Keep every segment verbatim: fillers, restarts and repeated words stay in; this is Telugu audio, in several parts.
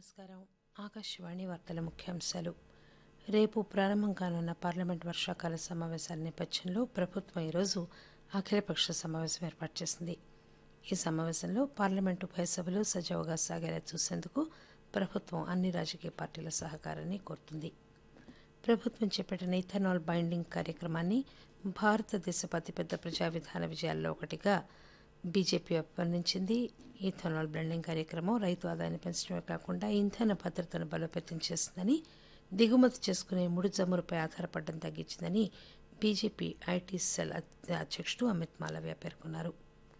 నమస్కారం. ఆకాశవాణి వార్తల ముఖ్యాంశాలు. రేపు ప్రారంభం కానున్న పార్లమెంట్ వర్షాకాల సమావేశాల నేపథ్యంలో ప్రభుత్వం ఈరోజు అఖిలపక్ష సమావేశం ఏర్పాటు చేసింది. ఈ సమావేశంలో పార్లమెంటు ఉభయ సభలు సజావుగా సాగేలా చూసేందుకు ప్రభుత్వం అన్ని రాజకీయ పార్టీల సహకారాన్ని కోరుతుంది. ప్రభుత్వం చేపట్టిన ఇథనాల్ బైండింగ్ కార్యక్రమాన్ని భారతదేశపు అతిపెద్ద ప్రజా విధాన విజయాల్లో ఒకటిగా బీజేపీ అభివర్ణించింది. ఇథనాల్ బ్లెండింగ్ కార్యక్రమం రైతు ఆదాయాన్ని పెంచడమే కాకుండా ఇంధన భద్రతను బలోపేతం చేస్తుందని, దిగుమతి చేసుకునే ముడి చమురుపై ఆధారపడడం తగ్గించిందని బీజేపీ ఐటీ సెల్ అధ్యక్షుడు అమిత్ మాలవ్య పేర్కొన్నారు.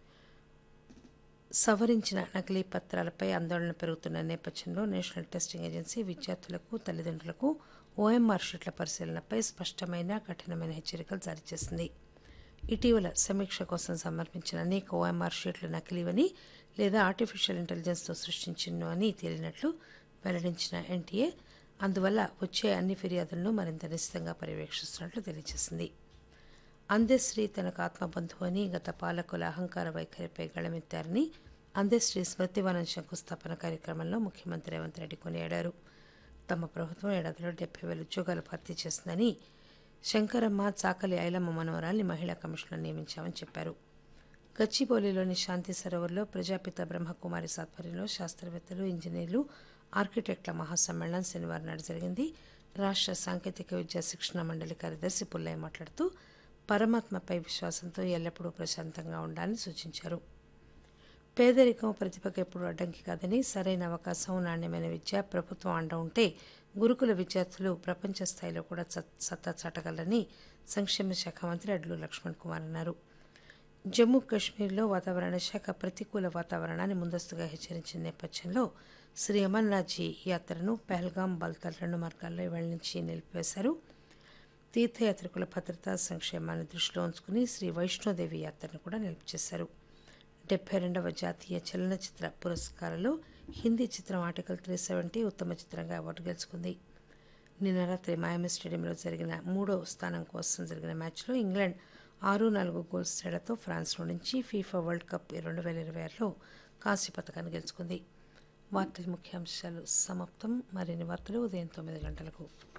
సవరించిన నకిలీ పత్రాలపై ఆందోళన పెరుగుతున్న నేపథ్యంలో నేషనల్ టెస్టింగ్ ఏజెన్సీ విద్యార్థులకు, తల్లిదండ్రులకు ఓఎంఆర్ షీట్ల పరిశీలనపై స్పష్టమైన, కఠినమైన హెచ్చరికలు జారీ చేసింది. ఇటీవల సమీక్ష కోసం సమర్పించిన అనేక ఓఎంఆర్ షీట్లు నకిలీవని లేదా ఆర్టిఫిషియల్ ఇంటెలిజెన్స్తో సృష్టించినవని తేలినట్లు వెల్లడించిన ఎన్టీఏ అందువల్ల వచ్చే అన్ని ఫిర్యాదులను మరింత నిశితంగా పర్యవేక్షిస్తున్నట్లు తెలియజేసింది. అందెశ్రీ తనకు ఆత్మబంధువు అని గత పాలకుల అహంకార వైఖరిపై గళమెత్తారని అందెశ్రీ స్మృతివనం శంకుస్థాపన కార్యక్రమంలో ముఖ్యమంత్రి రేవంత్ రెడ్డి కొనియాడారు. తమ ప్రభుత్వం ఏడాదిలో డెబ్బై వేల ఉద్యోగాలు భర్తీ చేసిందని, శంకరమ్మ, చాకలి ఐలమ్మ మనవరాల్ని మహిళా కమిషనర్ నియమించామని చెప్పారు. గచ్చిబౌలిలోని శాంతి సరోవర్లో ప్రజాపిత బ్రహ్మకుమారి ఆధ్వర్యంలో శాస్త్రవేత్తలు, ఇంజనీర్లు, ఆర్కిటెక్టుల మహాసమ్మేళనం శనివారం నాడు జరిగింది. రాష్ట్ర సాంకేతిక విద్యా శిక్షణ మండలి కార్యదర్శి పుల్లయ్య మాట్లాడుతూ పరమాత్మపై విశ్వాసంతో ఎల్లప్పుడూ ప్రశాంతంగా ఉండాలని సూచించారు. పేదరికం ప్రతిభకు ఎప్పుడూ అడ్డంకి కాదని, సరైన అవకాశం, నాణ్యమైన విద్య ప్రభుత్వం అండ ఉంటే గురుకుల విద్యార్థులు ప్రపంచ స్థాయిలో కూడా సత్తా చాటగలరని సంక్షేమ శాఖ మంత్రి అడ్లు లక్ష్మణ్ కుమార్ అన్నారు. జమ్మూ కాశ్మీర్లో వాతావరణ శాఖ ప్రతికూల వాతావరణాన్ని ముందస్తుగా హెచ్చరించిన నేపథ్యంలో శ్రీ అమర్నాథ్జీ యాత్రను పహల్గాం, బల్తాల్ రెండు మార్గాల్లో ఇవాళ నుంచి నిలిపివేశారు. తీర్థయాత్రికుల భద్రత, సంక్షేమాన్ని దృష్టిలో ఉంచుకుని శ్రీ వైష్ణోదేవి యాత్రను కూడా నిలుపు చేశారు. డెబ్బై రెండవ జాతీయ చలనచిత్ర పురస్కారాల్లో హిందీ చిత్రం ఆర్టికల్ త్రీ సెవెంటీ ఉత్తమ చిత్రంగా అవార్డు గెలుచుకుంది. నిన్న రాత్రి మాయామి స్టేడియంలో జరిగిన మూడో స్థానం కోసం జరిగిన మ్యాచ్లో ఇంగ్లాండ్ ఆరు నాలుగు గోల్స్ తేడాతో ఫ్రాన్స్ నుంచి ఫీఫా వరల్డ్ కప్ రెండు వేల ఇరవై ఆరులో కాంస్య పథకాన్ని గెలుచుకుంది. వార్తల ముఖ్యాంశాలు సమాప్తం. మరిన్ని వార్తలు ఉదయం తొమ్మిది గంటలకు.